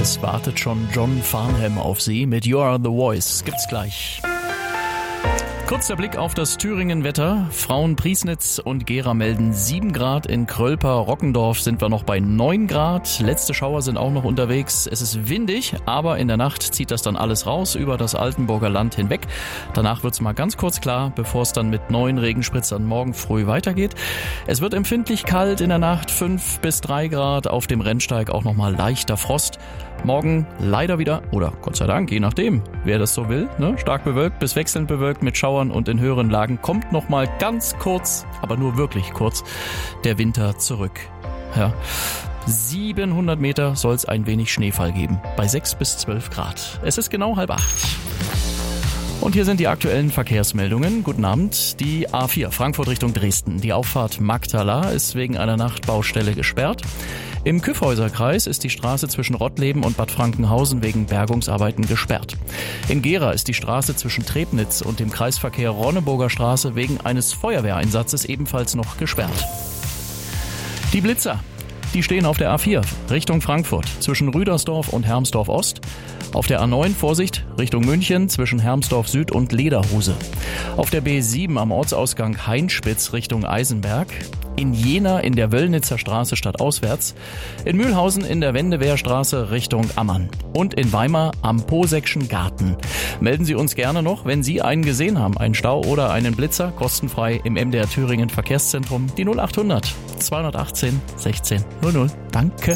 Es wartet schon John Farnham auf Sie mit You Are the Voice. Gibt's gleich. Kurzer Blick auf das Thüringen-Wetter. Frauen-Priesnitz und Gera melden 7 Grad. In Krölper-Rockendorf sind wir noch bei 9 Grad. Letzte Schauer sind auch noch unterwegs. Es ist windig, aber in der Nacht zieht das dann alles raus über das Altenburger Land hinweg. Danach wird's mal ganz kurz klar, bevor es dann mit neuen Regenspritzern morgen früh weitergeht. Es wird empfindlich kalt in der Nacht, 5 bis 3 Grad. Auf dem Rennsteig auch nochmal leichter Frost. Morgen leider wieder, oder Gott sei Dank, je nachdem, wer das so will, stark bewölkt bis wechselnd bewölkt mit Schauern und in höheren Lagen kommt nochmal ganz kurz, aber nur wirklich kurz, der Winter zurück. Ja. 700 Meter soll es ein wenig Schneefall geben, bei 6 bis 12 Grad. Es ist genau 7:30. Und hier sind die aktuellen Verkehrsmeldungen. Guten Abend. Die A4 Frankfurt Richtung Dresden. Die Auffahrt Magdala ist wegen einer Nachtbaustelle gesperrt. Im Kyffhäuserkreis ist die Straße zwischen Rottleben und Bad Frankenhausen wegen Bergungsarbeiten gesperrt. In Gera ist die Straße zwischen Trebnitz und dem Kreisverkehr Ronneburger Straße wegen eines Feuerwehreinsatzes ebenfalls noch gesperrt. Die Blitzer, die stehen auf der A4 Richtung Frankfurt zwischen Rüdersdorf und Hermsdorf Ost. Auf der A9 Vorsicht Richtung München zwischen Hermsdorf Süd und Lederhuse. Auf der B7 am Ortsausgang Heinspitz Richtung Eisenberg. In Jena in der Wöllnitzer Straße stadtauswärts. In Mühlhausen in der Wendewehrstraße Richtung Ammann. Und in Weimar am Poseckschen Garten. Melden Sie uns gerne noch, wenn Sie einen gesehen haben, einen Stau oder einen Blitzer, kostenfrei im MDR Thüringen Verkehrszentrum, die 0800 218 16 00. Danke.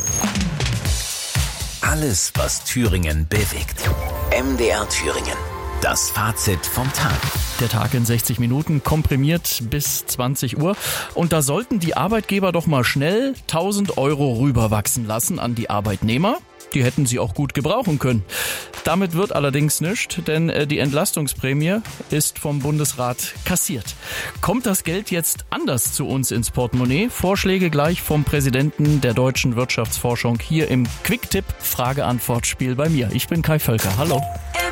Alles, was Thüringen bewegt. MDR Thüringen. Das Fazit vom Tag. Der Tag in 60 Minuten, komprimiert bis 20 Uhr. Und da sollten die Arbeitgeber doch mal schnell 1.000 Euro rüberwachsen lassen an die Arbeitnehmer. Die hätten sie auch gut gebrauchen können. Damit wird allerdings nichts, denn die Entlastungsprämie ist vom Bundesrat kassiert. Kommt das Geld jetzt anders zu uns ins Portemonnaie? Vorschläge gleich vom Präsidenten der Deutschen Wirtschaftsforschung hier im Quick-Tipp-Frage-Antwort-Spiel bei mir. Ich bin Kai Völker. Hallo.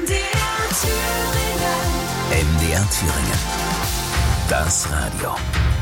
MDR Thüringen. Das Radio.